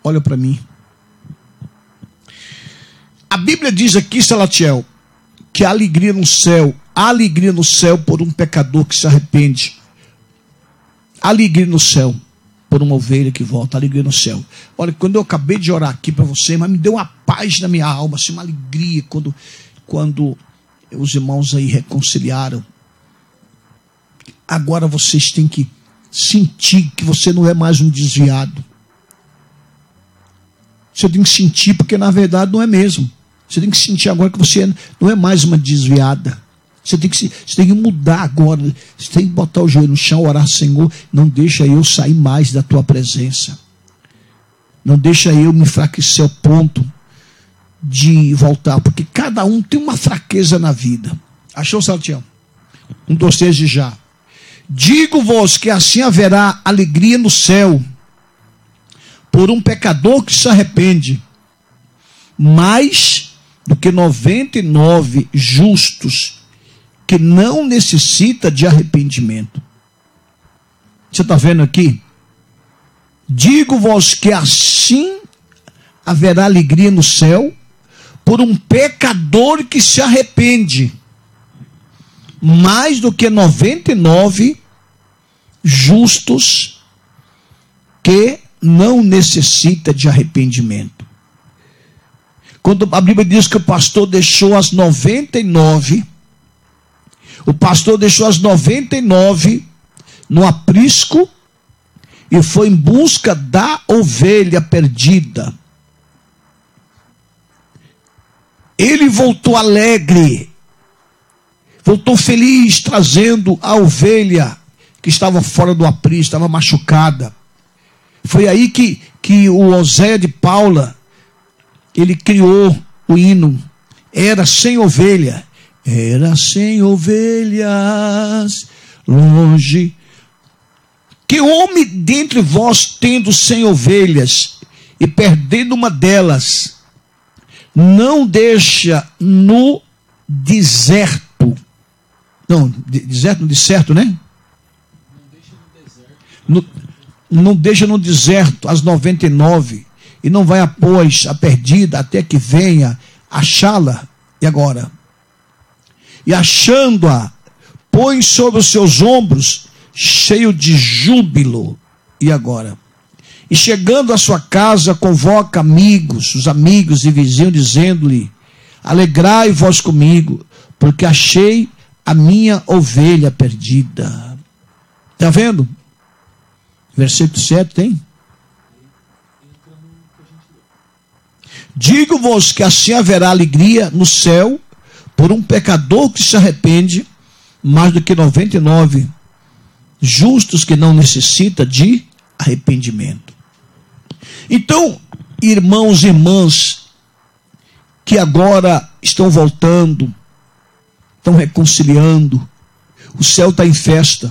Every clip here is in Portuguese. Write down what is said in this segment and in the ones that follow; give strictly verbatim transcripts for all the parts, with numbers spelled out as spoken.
olha para mim. A Bíblia diz aqui, Salatiel, que há alegria no céu, há alegria no céu por um pecador que se arrepende. Há alegria no céu por uma ovelha que volta, há alegria no céu. Olha, quando eu acabei de orar aqui para você, mas me deu uma paz na minha alma, assim, uma alegria, quando, quando os irmãos aí reconciliaram. Agora vocês têm que sentir que você não é mais um desviado. Você tem que sentir, porque na verdade não é mesmo. Você tem que sentir agora que você não é mais uma desviada. Você tem que, você tem que mudar agora. Você tem que botar o joelho no chão, orar: Senhor, não deixa eu sair mais da tua presença. Não deixa eu me enfraquecer ao ponto de voltar. Porque cada um tem uma fraqueza na vida. Achou, Salatiel? Um, dois, três de já. Digo-vos que assim haverá alegria no céu por um pecador que se arrepende, mais do que noventa e nove justos que não necessita de arrependimento. Você está vendo aqui? Digo-vos que assim haverá alegria no céu por um pecador que se arrepende, mais do que noventa e nove justos que não necessita de arrependimento. Quando a Bíblia diz que o pastor deixou as noventa e nove, o pastor deixou as noventa e nove no aprisco e foi em busca da ovelha perdida. Ele voltou alegre, voltou feliz, trazendo a ovelha que estava fora do aprisco, estava machucada. Foi aí que, que o Oséia de Paula, ele criou o hino: era sem ovelha, era sem ovelhas, longe. Que homem dentre vós, tendo cem ovelhas e perdendo uma delas, não deixa no deserto, não, deserto, no deserto, né? Não deixa no deserto. No, não deixa no deserto as noventa e nove, e não vai após a perdida até que venha achá-la. E agora? E achando-a, põe sobre os seus ombros, cheio de júbilo. E agora? E chegando à sua casa, convoca amigos, os amigos e vizinhos, dizendo-lhe: alegrai-vos comigo, porque achei a minha ovelha perdida. Está vendo? Versículo sete tem? Digo-vos que assim haverá alegria no céu por um pecador que se arrepende, mais do que noventa e nove justos que não necessita de arrependimento. Então, irmãos e irmãs que agora estão voltando, estão reconciliando, o céu está em festa.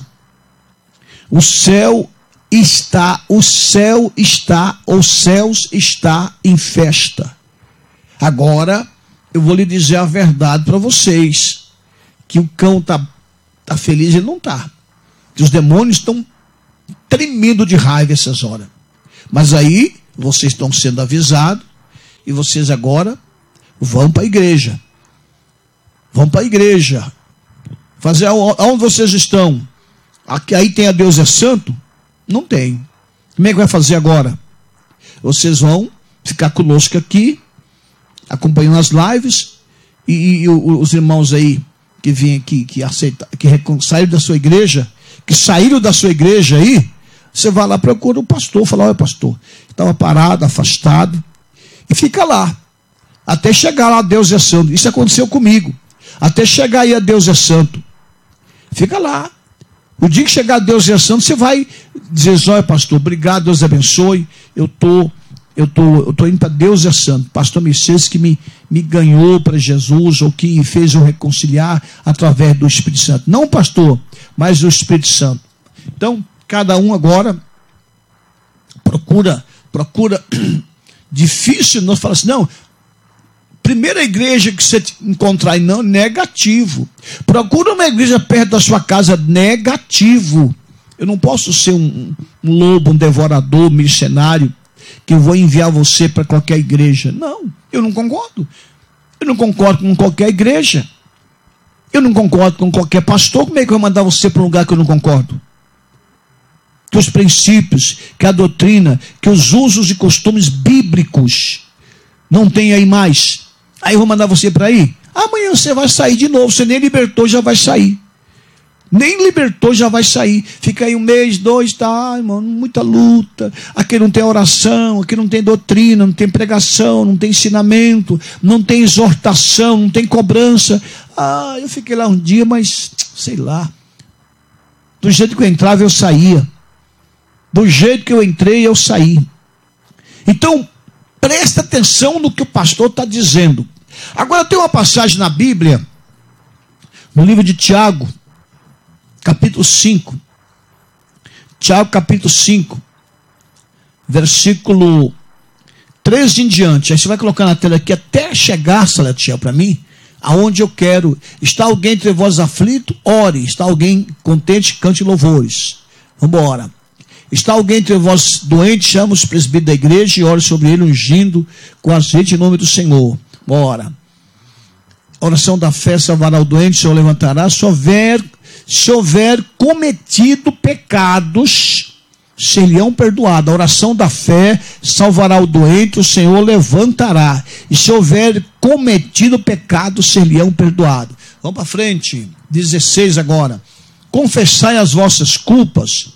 O céu está, o céu está, os céus está em festa. Agora, eu vou lhe dizer a verdade para vocês, que o cão está tá feliz, ele não está. Que os demônios estão tremendo de raiva essas horas. Mas aí, vocês estão sendo avisados, e vocês agora vão para a igreja. Vão para a igreja. Fazer aonde vocês estão? Aqui, aí tem a Deus é Santo? Não tem. Como é que vai fazer agora? Vocês vão ficar conosco aqui, acompanhando as lives, e, e os irmãos aí que vêm aqui, que aceitam, que saíram da sua igreja, que saíram da sua igreja aí, você vai lá, procura o pastor, fala: olha, pastor, estava parado, afastado, e fica lá, até chegar lá a Deus é Santo. Isso aconteceu comigo. Até chegar aí a Deus é Santo. Fica lá. O dia que chegar a Deus é Santo, você vai dizer: olha, pastor, obrigado, Deus abençoe, eu estou eu tô, eu tô indo para Deus é Santo. Pastor Messias que me, me ganhou para Jesus, ou que fez eu reconciliar através do Espírito Santo. Não pastor, mas o Espírito Santo. Então, cada um agora procura, procura, difícil, não fala assim: não, primeira igreja que você encontrar, não, negativo. Procura uma igreja perto da sua casa, negativo. Eu não posso ser um, um lobo, um devorador, mercenário. que eu vou enviar você para qualquer igreja. Não, eu não concordo. Eu não concordo com qualquer igreja. Eu não concordo com qualquer pastor. Como é que eu vou mandar você para um lugar que eu não concordo? Que os princípios, que a doutrina, que os usos e costumes bíblicos não tem aí mais. Aí eu vou mandar você para aí. Amanhã você vai sair de novo. Você nem libertou, já vai sair. Nem libertou, já vai sair. Fica aí um mês, dois, tá, irmão, muita luta. Aqui não tem oração, aqui não tem doutrina, não tem pregação, não tem ensinamento, não tem exortação, não tem cobrança. Ah, eu fiquei lá um dia, mas sei lá. Do jeito que eu entrava, eu saía. Do jeito que eu entrei, eu saí. Então, presta atenção no que o pastor está dizendo. Agora tem uma passagem na Bíblia, no livro de Tiago, capítulo cinco. Tiago, capítulo cinco, versículo treze em diante. Aí você vai colocar na tela aqui até chegar, Salatiel, para mim, aonde eu quero. Está alguém entre vós aflito? Ore. Está alguém contente? Cante louvores. Vamos embora. Está alguém entre vós doente? Chama os presbíteros da igreja e ore sobre ele, ungindo com azeite em nome do Senhor. Bora. A oração da fé salvará o doente, o Senhor levantará. Se houver, se houver cometido pecados, ser-lhe-ão perdoados. A oração da fé salvará o doente, o Senhor levantará. E se houver cometido pecado, ser-lhe-ão perdoados. Vamos para frente. dezesseis agora. Confessai as vossas culpas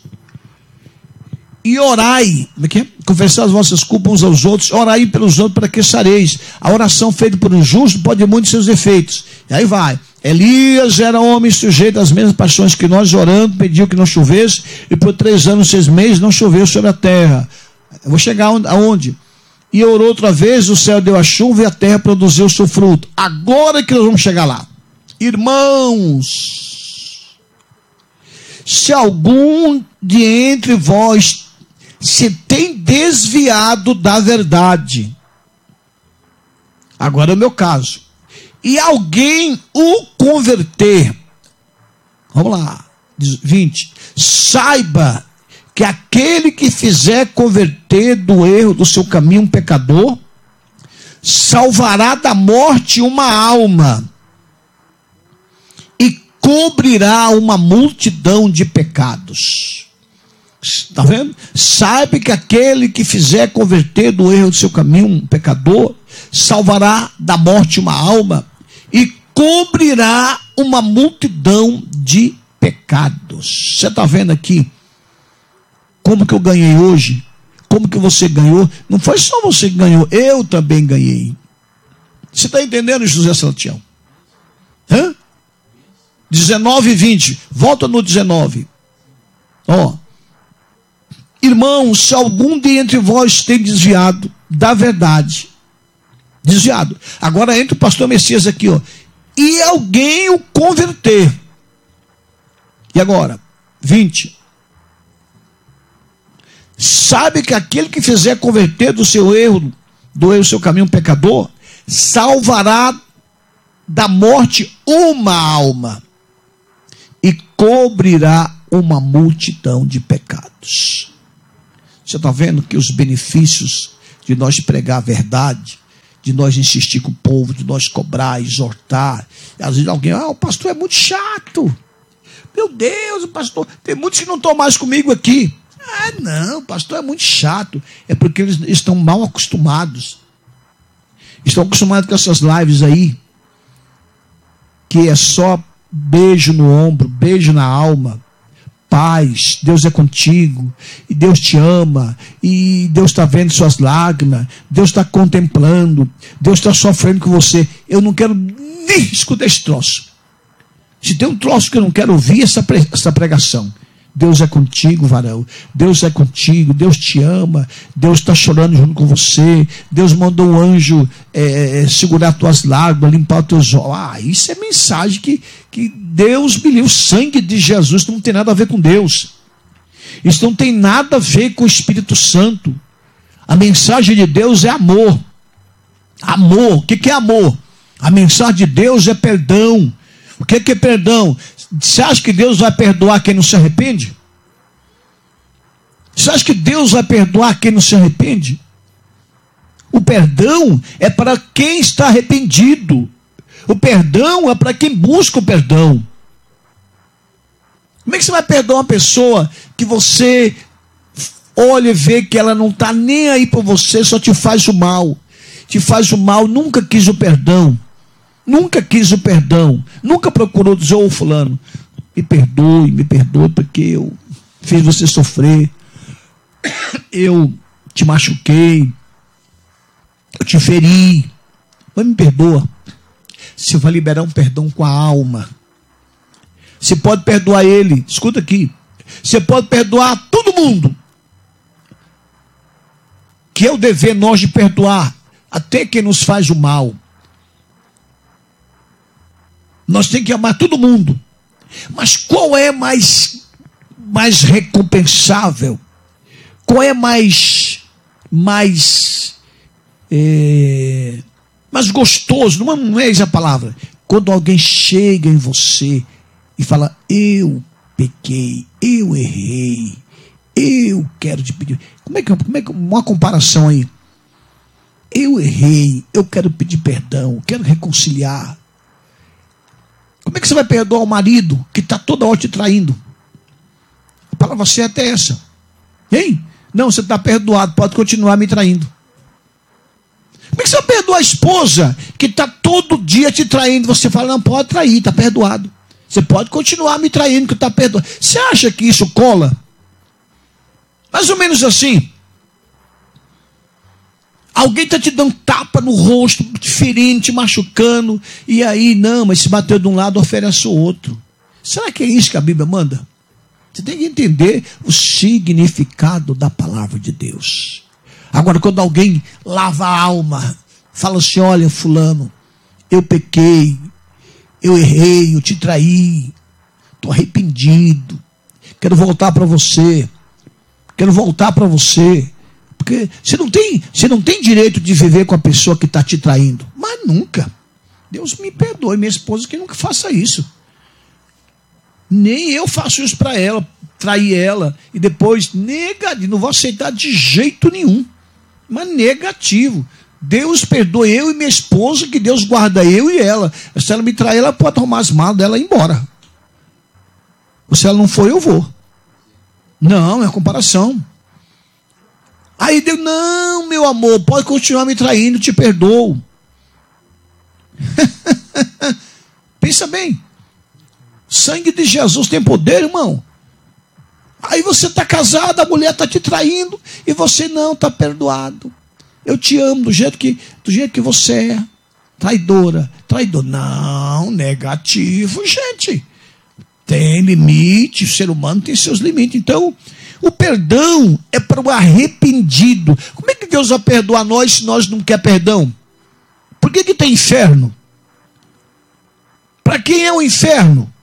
e orai. Como é que é? Confessai as vossas culpas uns aos outros, orai pelos outros para que sareis. A oração feita por um justo pode muito seus efeitos. E aí vai. Elias era homem sujeito às mesmas paixões que nós, orando, pediu que não chovesse, e por três anos, seis meses, não choveu sobre a terra. Eu vou chegar aonde? E orou outra vez, o céu deu a chuva e a terra produziu o seu fruto. Agora que nós vamos chegar lá. Irmãos, se algum de entre vós se tem desviado da verdade, agora é o meu caso, e alguém o converter, vamos lá, vinte, saiba que aquele que fizer converter do erro do seu caminho um pecador, salvará da morte uma alma e cobrirá uma multidão de pecados. Está vendo? Saiba que aquele que fizer converter do erro do seu caminho um pecador, salvará da morte uma alma e cobrirá uma multidão de pecados. Você está vendo aqui como que eu ganhei hoje? Como que você ganhou? Não foi só você que ganhou, eu também ganhei. Você está entendendo, José Salatiel? Hã? dezenove e vinte. Volta no dezenove. Ó. Irmãos, se algum de entre vós tem desviado da verdade, desviado. Agora entra o pastor Messias aqui, ó. E alguém o converter. E agora? vinte. Sabe que aquele que fizer converter do seu erro, do erro do seu caminho um pecador, salvará da morte uma alma e cobrirá uma multidão de pecados. Você está vendo que os benefícios de nós pregar a verdade, de nós insistir com o povo, de nós cobrar, exortar. Às vezes alguém, ah, o pastor é muito chato. Meu Deus, o pastor, tem muitos que não estão mais comigo aqui. Ah, não, o pastor é muito chato. É porque eles estão mal acostumados. Estão acostumados com essas lives aí, que é só beijo no ombro, beijo na alma. Paz, Deus é contigo, e Deus te ama, e Deus está vendo suas lágrimas, Deus está contemplando, Deus está sofrendo com você. Eu não quero nem escutar esse troço. Se tem um troço que eu não quero ouvir, essa, essa pregação. Deus é contigo, varão. Deus é contigo, Deus te ama, Deus está chorando junto com você, Deus mandou um anjo é, segurar tuas lágrimas, limpar os teus olhos. Ah, isso é mensagem que, que Deus me livre. O sangue de Jesus não tem nada a ver com Deus. Isso não tem nada a ver com o Espírito Santo. A mensagem de Deus é amor. Amor, o que, que é amor? A mensagem de Deus é perdão. O que, que é perdão? Você acha que Deus vai perdoar quem não se arrepende? Você acha que Deus vai perdoar quem não se arrepende? O perdão é para quem está arrependido. O perdão é para quem busca o perdão. Como é que você vai perdoar uma pessoa que você olha e vê que ela não está nem aí por você, só te faz o mal? Te faz o mal, nunca quis o perdão. Nunca quis o perdão. Nunca procurou dizer, ô fulano, me perdoe, me perdoe porque eu fiz você sofrer. Eu te machuquei. Eu te feri. Mas me perdoa. Você vai liberar um perdão com a alma. Você pode perdoar ele. Escuta aqui. Você pode perdoar todo mundo. Que é o dever nós de perdoar até quem nos faz o mal. Nós temos que amar todo mundo. Mas qual é mais, mais recompensável? Qual é mais, mais, é, mais gostoso? Não, não é essa a palavra. Quando alguém chega em você e fala, eu pequei, eu errei, eu quero te pedir. Como é que, como é que uma comparação aí? Eu errei, eu quero pedir perdão, quero reconciliar. Como é que você vai perdoar o marido que está toda hora te traindo? A palavra certa é essa. Hein? Não, você está perdoado, pode continuar me traindo. Como é que você vai perdoar a esposa que está todo dia te traindo? Você fala, não, pode trair, está perdoado. Você pode continuar me traindo, que está perdoado. Você acha que isso cola? Mais ou menos assim. Alguém está te dando tapa no rosto, te ferindo, te machucando, e aí, não, mas se bateu de um lado, oferece o outro. Será que é isso que a Bíblia manda? Você tem que entender o significado da palavra de Deus. Agora, quando alguém lava a alma, fala assim, olha, fulano, eu pequei, eu errei, eu te traí, estou arrependido, quero voltar para você, quero voltar para você. Porque você não tem, você não tem direito de viver com a pessoa que está te traindo. Mas nunca. Deus me perdoe, minha esposa, que nunca faça isso. Nem eu faço isso para ela, trair ela. E depois, negativo, não vou aceitar de jeito nenhum. Mas negativo. Deus perdoe eu e minha esposa, que Deus guarda eu e ela. Se ela me trair, ela pode arrumar as malas dela e ir embora. Ou se ela não for, eu vou. Não, é comparação. Aí Deus, não, meu amor, pode continuar me traindo, te perdoo. Pensa bem. Sangue de Jesus tem poder, irmão. Aí você está casado, a mulher está te traindo, e você não está perdoado. Eu te amo do jeito que, do jeito que você é. Traidora, traidor. Não, negativo, gente. Tem limite, o ser humano tem seus limites. Então, o perdão é para o arrependido. Como é que Deus vai perdoar nós se nós não quer perdão? Por que que tem inferno? Para quem é o inferno?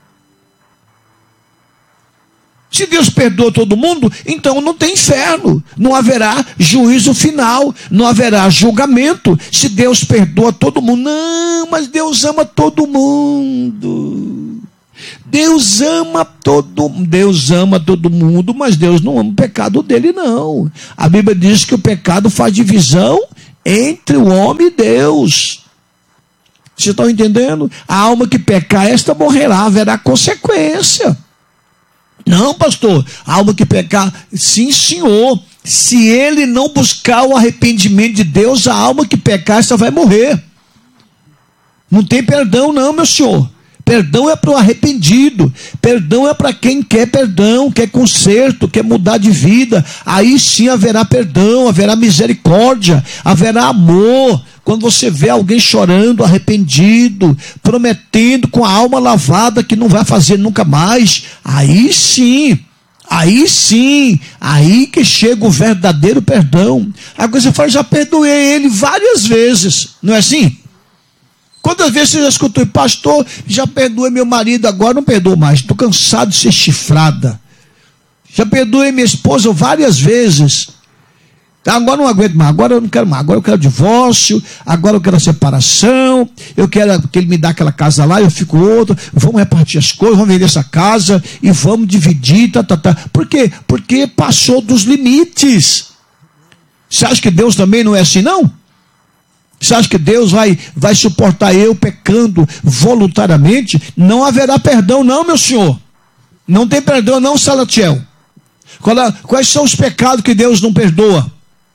Se Deus perdoa todo mundo, então não tem inferno. Não haverá juízo final, não haverá julgamento. Se Deus perdoa todo mundo, não, mas Deus ama todo mundo. Deus ama todo, Deus ama todo mundo, mas Deus não ama o pecado dele, não. A Bíblia diz que o pecado faz divisão entre o homem e Deus. Vocês estão entendendo? A alma que pecar, esta morrerá, haverá consequência. Não, pastor, a alma que pecar, sim, senhor. Se ele não buscar o arrependimento de Deus, a alma que pecar, esta vai morrer. Não tem perdão, não, meu senhor. Perdão é para o arrependido. Perdão é para quem quer perdão, quer conserto, quer mudar de vida. Aí sim haverá perdão, haverá misericórdia, haverá amor. Quando você vê alguém chorando, arrependido, prometendo com a alma lavada que não vai fazer nunca mais, aí sim, aí sim, aí que chega o verdadeiro perdão. Agora você fala, já perdoei ele várias vezes, não é assim? Quantas vezes você já escutou, pastor, já perdoei meu marido, agora não perdoo mais, estou cansado de ser chifrada. Já perdoei minha esposa várias vezes. Agora não aguento mais, agora eu não quero mais, agora eu quero divórcio, agora eu quero a separação, eu quero que ele me dê aquela casa lá, eu fico outra, vamos repartir as coisas, vamos vender essa casa e vamos dividir, tá, tá, tá. Por quê? Porque passou dos limites. Você acha que Deus também não é assim, não? Você acha que Deus vai, vai suportar eu pecando voluntariamente? Não haverá perdão, não, meu senhor. Não tem perdão, não, Salatiel. Quais são os pecados que Deus não perdoa?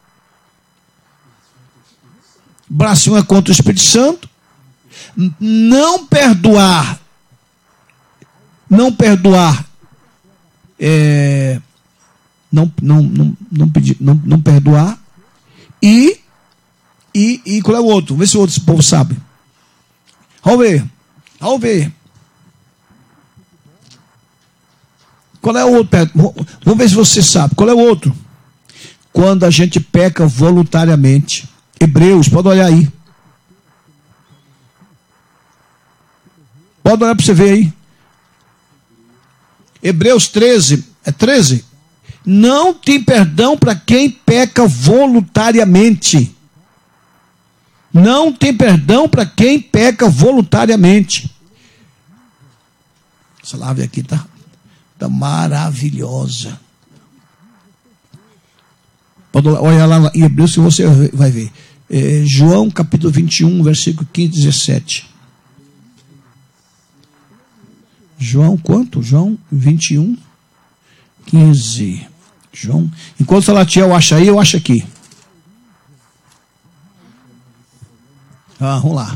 Blasfêmia contra o Espírito Santo. Não perdoar. Não perdoar. É, não, não, não, não, pedir, não, não perdoar. E, e, e qual é o outro? Vamos ver se o outro povo sabe. Vamos ver. Vamos ver. Qual é o outro? Vamos ver se você sabe. Qual é o outro? Quando a gente peca voluntariamente. Hebreus, pode olhar aí. Pode olhar para você ver aí. Hebreus treze. É treze? Não tem perdão para quem peca voluntariamente. Não tem perdão para quem peca voluntariamente. Essa live aqui tá, tá maravilhosa. Pode olhar lá em Hebreus que você vai ver. É, João capítulo vinte e um, versículo quinze e dezessete. João quanto? João vinte e um, quinze. João. Enquanto o Salatiel acha aí, eu acho aqui. Ah, vamos lá.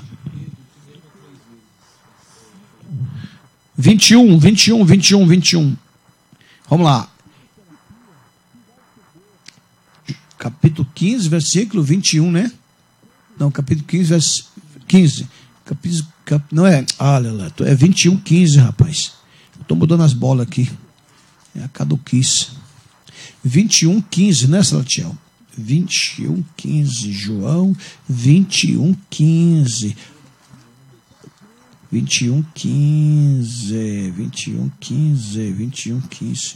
vinte e um, vinte e um, vinte e um, vinte e um. Vamos lá. Capítulo quinze, versículo vinte e um, né? Não, capítulo quinze, versículo quinze. Capítulo, cap, não é? Olha lá, é vinte e um, quinze, rapaz. Estou mudando as bolas aqui. É a caduquice. vinte e um, quinze, né, Salatiel? vinte e um, quinze. João, vinte e um, quinze. vinte e um, quinze. vinte e um, quinze. vinte e um, quinze.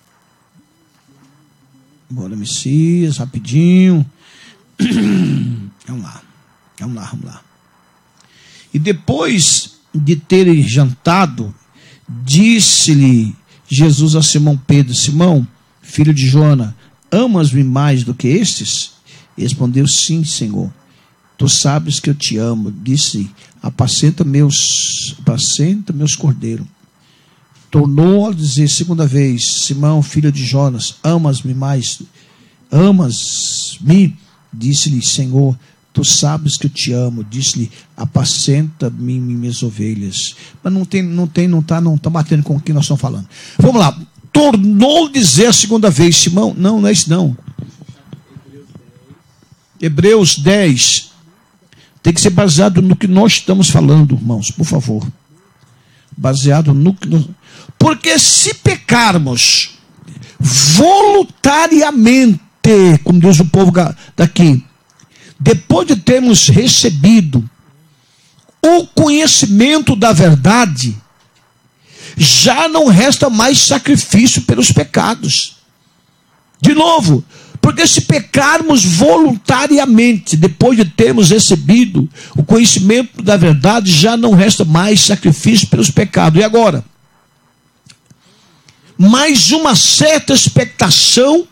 Bora, Messias, rapidinho. Vamos lá. Vamos lá, vamos lá. E depois de terem jantado, disse-lhe Jesus a Simão Pedro: Simão, filho de Jona, amas-me mais do que estes? Respondeu: sim, Senhor. Tu sabes que eu te amo. Disse: apacenta meus, apacenta meus cordeiros. Tornou a dizer segunda vez: Simão, filho de Jonas, amas-me mais? Amas-me? Disse-lhe: Senhor, tu sabes que eu te amo. Disse-lhe: apacenta-me minhas ovelhas. Mas não tem, não tem, não está, não está batendo com o que nós estamos falando. Vamos lá. Tornou a dizer a segunda vez: Simão, não, não é isso não. Hebreus dez. Tem que ser baseado no que nós estamos falando, irmãos, por favor. Baseado no que nós... Porque se pecarmos voluntariamente, como diz o povo daqui, depois de termos recebido o conhecimento da verdade, já não resta mais sacrifício pelos pecados. De novo, porque se pecarmos voluntariamente, depois de termos recebido o conhecimento da verdade, já não resta mais sacrifício pelos pecados. E agora? Mais uma certa expectação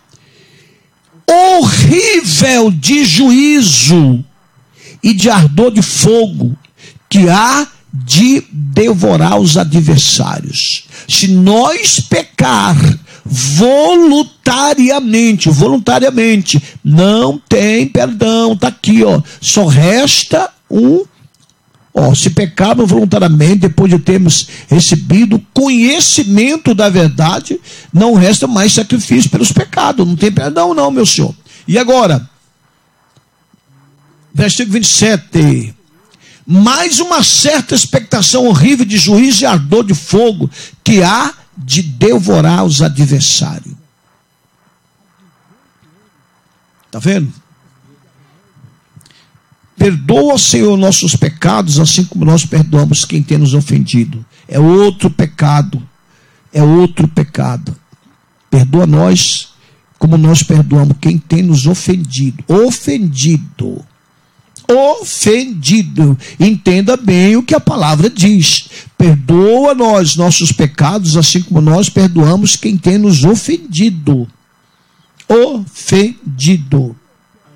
horrível de juízo e de ardor de fogo que há de devorar os adversários. Se nós pecar voluntariamente, voluntariamente, não tem perdão, está aqui, ó, só resta um, ó, se pecarmos voluntariamente, depois de termos recebido o conhecimento da verdade, não resta mais sacrifício pelos pecados, não tem perdão não, meu senhor. E agora, versículo vinte e sete, mais uma certa expectação horrível de juízo e ardor de fogo que há de devorar os adversários. Está vendo? Perdoa, Senhor, nossos pecados, assim como nós perdoamos quem tem nos ofendido. É outro pecado. É outro pecado. Perdoa nós, como nós perdoamos quem tem nos ofendido. Ofendido. Ofendido. Entenda bem o que a palavra diz. Perdoa nós nossos pecados, assim como nós perdoamos quem tem nos ofendido. Ofendido.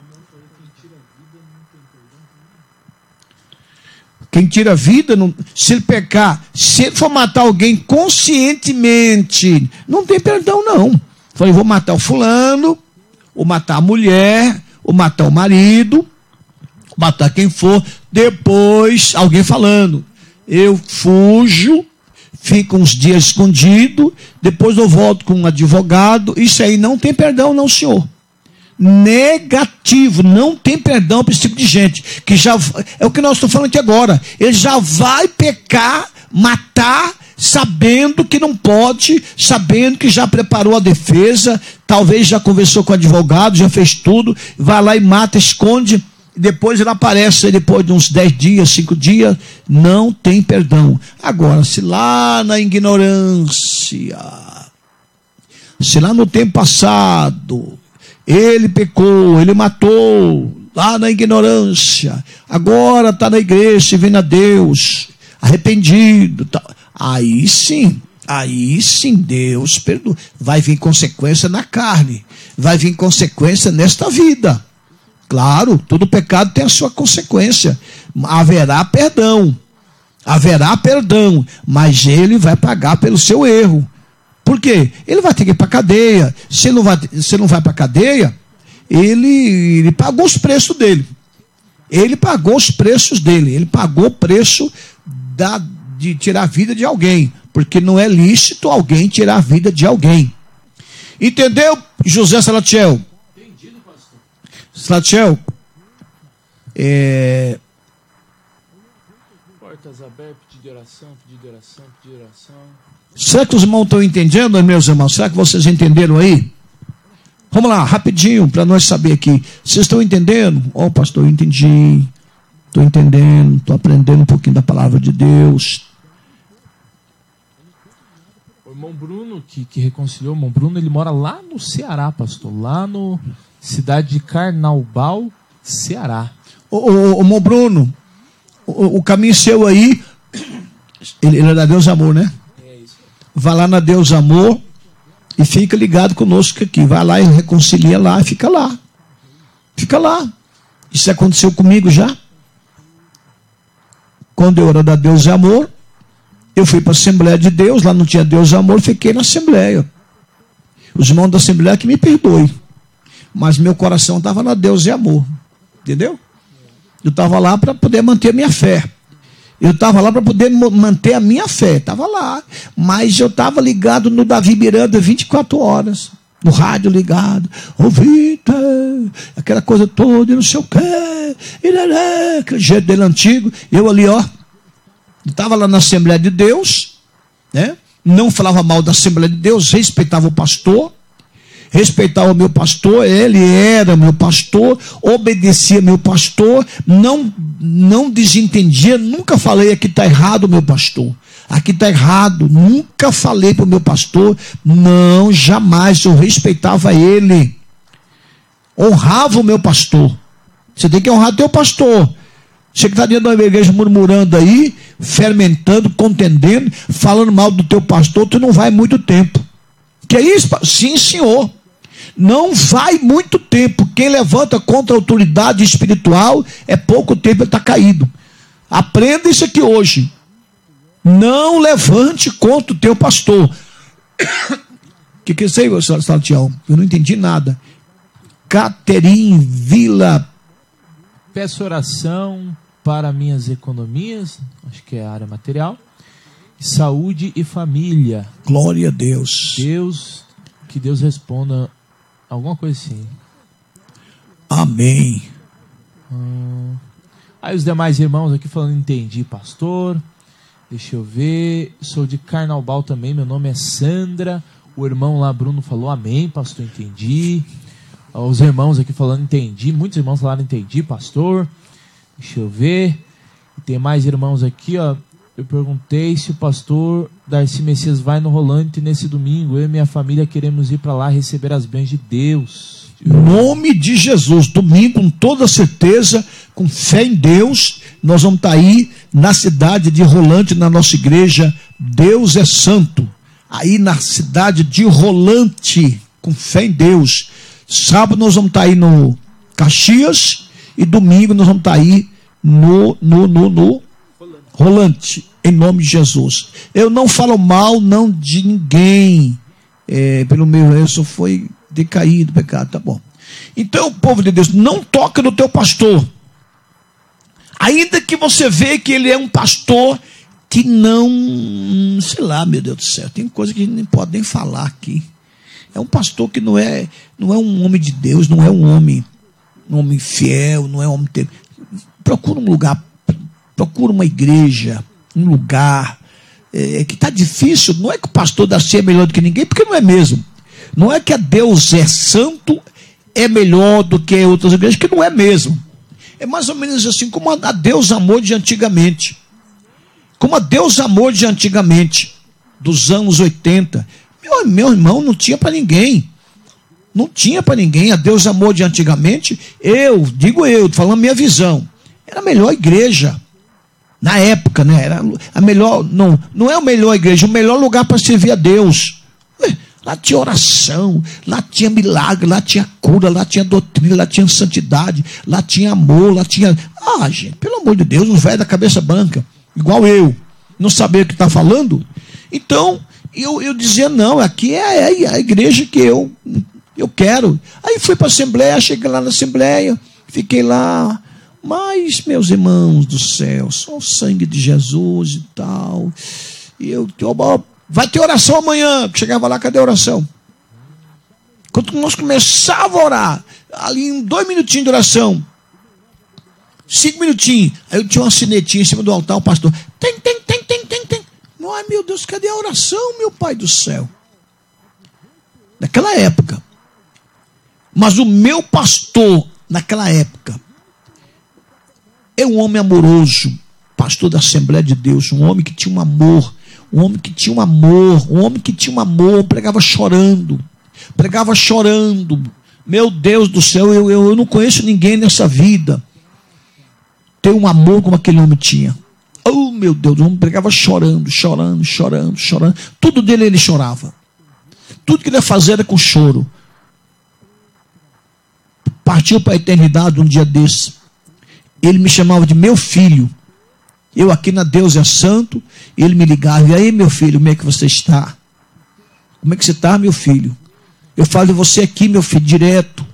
Quem tira a vida, não, se ele pecar, se ele for matar alguém conscientemente, não tem perdão, não. Falei, vou matar o fulano, ou matar a mulher, ou matar o marido, matar quem for. Depois, alguém falando, eu fujo, fico uns dias escondido, depois eu volto com um advogado. Isso aí não tem perdão, não, senhor. Negativo, não tem perdão para esse tipo de gente, que já, é o que nós estamos falando aqui agora, ele já vai pecar, matar, sabendo que não pode, sabendo que já preparou a defesa, talvez já conversou com o advogado, já fez tudo, vai lá e mata, esconde, depois ele aparece, depois de uns dez dias, cinco dias, não tem perdão. Agora, se lá na ignorância, se lá no tempo passado, ele pecou, ele matou, lá na ignorância, agora está na igreja, servindo a Deus, arrependido, tá. Aí sim, aí sim Deus perdoa. Vai vir consequência na carne, vai vir consequência nesta vida. Claro, todo pecado tem a sua consequência, haverá perdão, haverá perdão, mas ele vai pagar pelo seu erro. Por quê? Ele vai ter que ir para a cadeia. Se ele não vai, se ele não vai para a cadeia, ele, ele pagou os preços dele. Ele pagou os preços dele. Ele pagou o preço da, de tirar a vida de alguém. Porque não é lícito alguém tirar a vida de alguém. Entendeu, José Salatiel? Entendido, pastor. Salatiel, é... Portas abertas, pedido de oração, pedido de oração, pedido de oração. Será que os irmãos estão entendendo, meus irmãos? Será que vocês entenderam aí? Vamos lá, rapidinho, para nós saber aqui. Vocês estão entendendo? Ó, oh, pastor, eu entendi. Estou entendendo, estou aprendendo um pouquinho da palavra de Deus. O irmão Bruno, que, que reconciliou, o irmão Bruno, ele mora lá no Ceará, pastor. Lá no cidade de Carnaubal, Ceará. Ô, ô, ô irmão Bruno, o, o caminho seu aí, ele, ele é da Deus Amor, né? Vai lá na Deus Amor e fica ligado conosco aqui. Vai lá e reconcilia lá e fica lá. Fica lá. Isso aconteceu comigo já. Quando eu era da Deus Amor, eu fui para a Assembleia de Deus, lá não tinha Deus Amor, fiquei na Assembleia. Os irmãos da Assembleia que me perdoem. Mas meu coração estava na Deus e Amor. Entendeu? Eu estava lá para poder manter a minha fé. Eu estava lá para poder manter a minha fé. Estava lá. Mas eu estava ligado no Davi Miranda vinte e quatro horas. No rádio ligado. Ouvindo. Aquela coisa toda. E não sei o quê. E aquele jeito dele antigo. Eu ali, ó. Estava lá na Assembleia de Deus. Né? Não falava mal da Assembleia de Deus. Respeitava o pastor. Respeitava o meu pastor, ele era meu pastor, obedecia meu pastor, não, não desentendia, nunca falei aqui está errado meu pastor, aqui está errado, nunca falei para o meu pastor, não, jamais, eu respeitava ele, honrava o meu pastor. Você tem que honrar teu pastor. Você que está dentro da igreja murmurando aí, fermentando, contendendo, falando mal do teu pastor, tu não vai muito tempo. Que é isso? Sim, senhor. Não vai muito tempo. Quem levanta contra a autoridade espiritual, é pouco tempo ele está caído. Aprenda isso aqui hoje. Não levante contra o teu pastor. O que que é isso aí, Salatiel? Eu não entendi nada. Caterim Vila. Peço oração para minhas economias, acho que é a área material, saúde e família. Glória a Deus. Deus, que Deus responda alguma coisa assim. Amém. Hum. Aí os demais irmãos aqui falando, entendi, pastor. Deixa eu ver. Sou de Carnaubal também, meu nome é Sandra. O irmão lá, Bruno, falou amém, pastor, entendi. Os irmãos aqui falando, entendi. Muitos irmãos falaram, entendi, pastor. Deixa eu ver. E tem mais irmãos aqui, ó. Eu perguntei se o pastor Darcy Messias vai no Rolante nesse domingo. Eu e minha família queremos ir para lá receber as bênçãos de Deus. Em nome de Jesus, domingo, com toda certeza, com fé em Deus, nós vamos estar aí na cidade de Rolante, na nossa igreja. Deus é santo. Aí na cidade de Rolante, com fé em Deus. Sábado nós vamos estar aí no Caxias e domingo nós vamos estar aí no, no, no, no rolante, em nome de Jesus. Eu não falo mal, não, de ninguém. É, pelo meu eu só foi decaído, pecado, tá bom. Então, povo de Deus, não toca no teu pastor. Ainda que você vê que ele é um pastor que não, sei lá, meu Deus do céu, tem coisa que a gente nem pode nem falar aqui. É um pastor que não é, não é um homem de Deus, não é um homem, um homem fiel, não é um homem... Procura um lugar, procura uma igreja, um lugar é, que está difícil. Não é que o pastor da Ceia é melhor do que ninguém, porque não é mesmo. Não é que a Deus é santo, é melhor do que outras igrejas, que não é mesmo. É mais ou menos assim como a Deus amou de antigamente. Como a Deus amou de antigamente, dos anos oitenta. Meu, meu irmão, não tinha para ninguém. Não tinha para ninguém. A Deus amou de antigamente, eu, digo eu, falando a minha visão, era a melhor igreja. Na época, né? Era a melhor, não, não é a melhor igreja, o melhor lugar para servir a Deus. Ué, lá tinha oração, lá tinha milagre, lá tinha cura, lá tinha doutrina, lá tinha santidade, lá tinha amor, lá tinha... Ah, gente, pelo amor de Deus, os velhos da cabeça branca, igual eu, não saber o que está falando. Então, eu, eu dizia, não, aqui é, é a igreja que eu, eu quero. Aí fui para a Assembleia, cheguei lá na Assembleia, fiquei lá, mas, meus irmãos do céu, só o sangue de Jesus e tal. E eu, eu vai ter oração amanhã. Chegava lá, cadê a oração? Quando nós começávamos a orar, ali em dois minutinhos de oração, cinco minutinhos, aí eu tinha uma sinetinha em cima do altar, o pastor, tem, tem, tem, tem, tem, tem. Ai, meu Deus, cadê a oração, meu Pai do céu? Naquela época. Mas o meu pastor, naquela época, é um homem amoroso, pastor da Assembleia de Deus, um homem que tinha um amor, um homem que tinha um amor, um homem que tinha um amor, pregava chorando, pregava chorando. Meu Deus do céu, eu, eu, eu não conheço ninguém nessa vida ter um amor como aquele homem tinha. Oh, meu Deus, o homem pregava chorando, chorando, chorando, chorando. Tudo dele ele chorava. Tudo que ele ia fazer era com choro. Partiu para a eternidade um dia desse. Ele me chamava de meu filho. Eu aqui na Deus é Santo. Ele me ligava. E aí, meu filho, como é que você está? Como é que você está, meu filho? Eu falo de você aqui, meu filho, direto.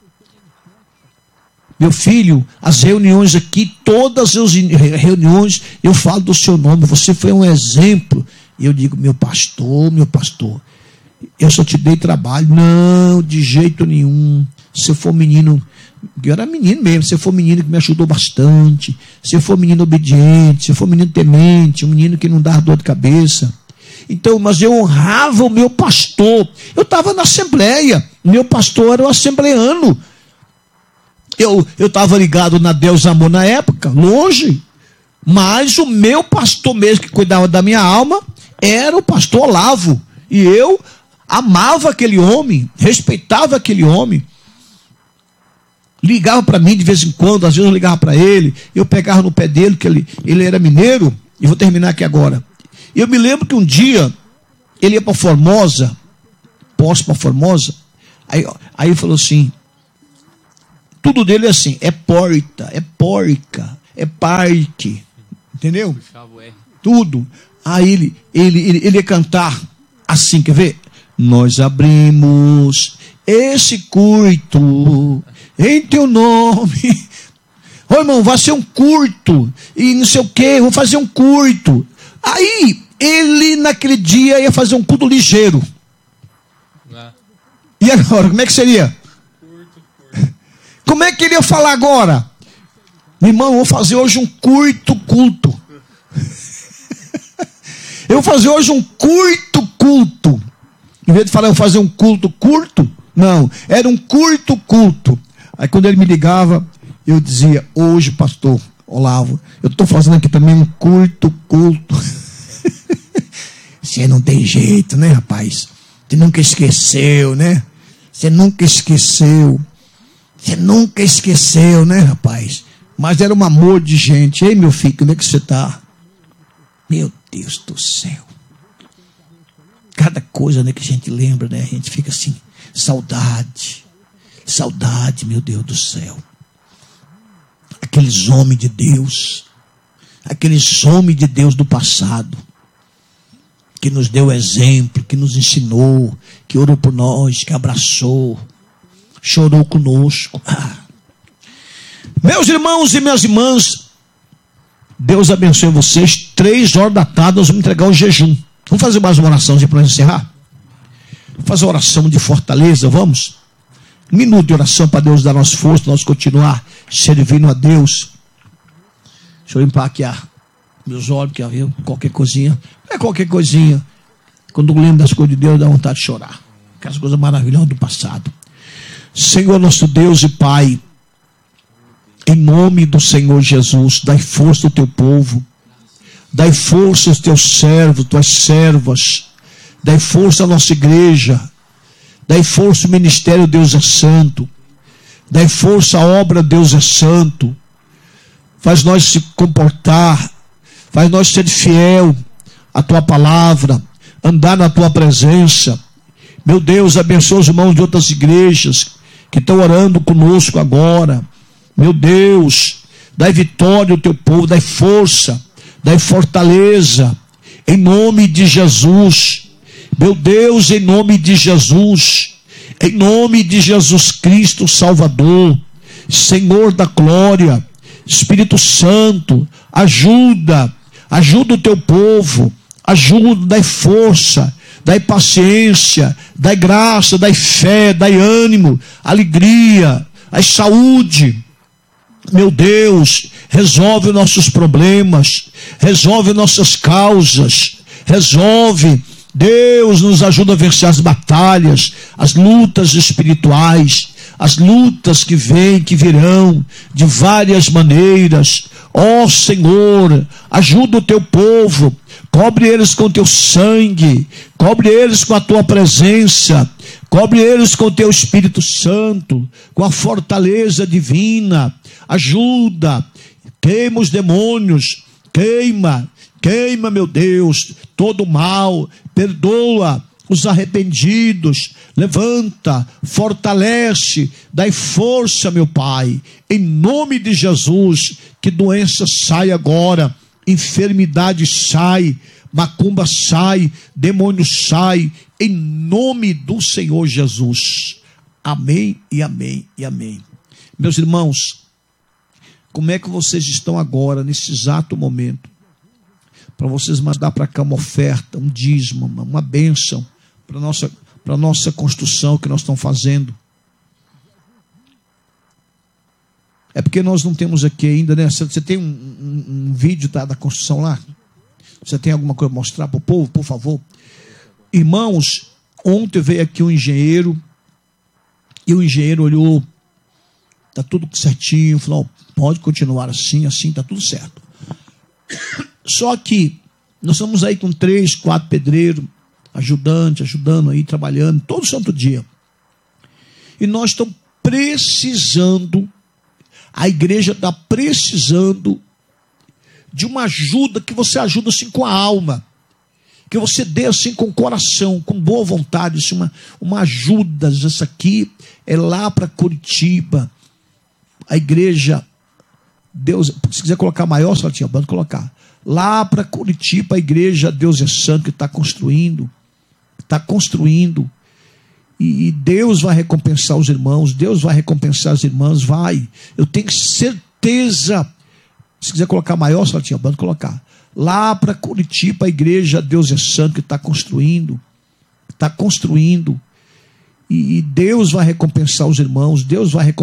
Meu filho, as reuniões aqui, todas as reuniões, eu falo do seu nome. Você foi um exemplo. E eu digo, meu pastor, meu pastor, eu só te dei trabalho. Não, de jeito nenhum. Se eu for menino, eu era menino mesmo, se eu for menino que me ajudou bastante, se eu for menino obediente, se eu for menino temente, um menino que não dá dor de cabeça. Então, mas eu honrava o meu pastor. Eu estava na Assembleia, meu pastor era o assembleano. Eu estava ligado na Deus Amor na época, longe, mas o meu pastor mesmo que cuidava da minha alma era o pastor Olavo. E eu amava aquele homem, respeitava aquele homem. Ligava para mim de vez em quando, às vezes eu ligava para ele, eu pegava no pé dele, que ele, ele era mineiro, e vou terminar aqui agora. Eu me lembro que um dia ele ia para Formosa, posso para Formosa, aí, aí ele falou assim, tudo dele é assim, é porta, é porca, é parque, entendeu? Tudo. Aí ele, ele, ele, ele ia cantar assim, quer ver? Nós abrimos esse culto em teu nome. Ô irmão, vai ser um culto, e não sei o que, vou fazer um culto. Aí, ele naquele dia ia fazer um culto ligeiro. Ah. E agora, como é que seria? Como é que ele ia falar agora? Meu irmão, eu vou fazer hoje um culto culto. Eu vou fazer hoje um culto culto. Em vez de falar eu vou fazer um culto curto, não, era um culto culto. Aí quando ele me ligava, eu dizia, hoje pastor Olavo, eu estou fazendo aqui também um culto culto. Você não tem jeito, né, rapaz? Você nunca esqueceu, né? Você nunca esqueceu. Você nunca esqueceu, né, rapaz? Mas era um amor de gente. Ei, meu filho, como é que você está? Meu Deus do céu. Cada coisa, né, que a gente lembra, né? A gente fica assim, saudade. Saudade, meu Deus do céu. Aqueles homens de Deus. aqueles homens de Deus do passado, que nos deu exemplo, que nos ensinou, que orou por nós, que abraçou, chorou conosco. Ah. Meus irmãos e minhas irmãs, Deus abençoe vocês. Três horas da tarde nós vamos entregar o jejum. Vamos fazer mais uma oração para encerrar? Vamos fazer uma oração de fortaleza, vamos? Um minuto de oração para Deus dar nossa força, nós continuar servindo a Deus. Deixa eu limpar aqui a, meus olhos, porque havia qualquer coisinha. Não é qualquer coisinha. Quando eu lembro das coisas de Deus, dá vontade de chorar. Aquelas coisas maravilhosas do passado. Senhor nosso Deus e Pai, em nome do Senhor Jesus, dai força ao teu povo, dai força aos teus servos, tuas servas, dai força à nossa igreja, dai força ao ministério, Deus é santo, dai força à obra, Deus é santo, faz nós se comportar, faz nós ser fiel à tua palavra, andar na tua presença. Meu Deus, abençoa os irmãos de outras igrejas que estão orando conosco agora. Meu Deus, dai vitória ao teu povo, dai força, dai fortaleza, em nome de Jesus. Meu Deus, em nome de Jesus, em nome de Jesus Cristo Salvador, Senhor da glória, Espírito Santo, ajuda, ajuda o teu povo, ajuda, dai força, dai paciência, dai graça, dai fé, dai ânimo, alegria, dai saúde. Meu Deus, resolve nossos problemas, resolve nossas causas, resolve, Deus nos ajuda a vencer as batalhas, as lutas espirituais, as lutas que vêm, que virão de várias maneiras. Ó Senhor, ajuda o teu povo, cobre eles com teu sangue, cobre eles com a tua presença, cobre eles com o teu Espírito Santo, com a fortaleza divina. Ajuda, queima os demônios, queima, queima, meu Deus, todo o mal, perdoa os arrependidos, levanta, fortalece, dai força, meu Pai, em nome de Jesus, que doença sai agora, enfermidade sai, macumba sai, demônio sai, em nome do Senhor Jesus. Amém e amém e amém. Meus irmãos, como é que vocês estão agora, nesse exato momento, para vocês mandar para cá uma oferta, um dízimo, uma, uma bênção, para a nossa, para a nossa construção que nós estamos fazendo? É porque nós não temos aqui ainda, né? Você tem um, um, um vídeo tá, da construção lá? Você tem alguma coisa para mostrar para o povo, por favor? Irmãos, ontem veio aqui um engenheiro, e o engenheiro olhou, está tudo certinho, falou, pode continuar assim, assim, está tudo certo. Só que nós estamos aí com três, quatro pedreiros, ajudante, ajudando aí, trabalhando, todo santo dia. E nós estamos precisando, a igreja está precisando de uma ajuda, que você ajuda assim com a alma, que você dê assim com o coração, com boa vontade, assim, uma, uma ajuda. Essa aqui é lá para Curitiba, a igreja, Deus, se quiser colocar maior, só tinha pode colocar, lá para Curitiba, a igreja Deus é Santo, que está construindo, está construindo, e, e Deus vai recompensar os irmãos, Deus vai recompensar as irmãs, vai, eu tenho certeza. Se quiser colocar maior, só tinha pode colocar, lá para Curitiba, a igreja Deus é Santo, que está construindo, está construindo, e, e Deus vai recompensar os irmãos, Deus vai recompensar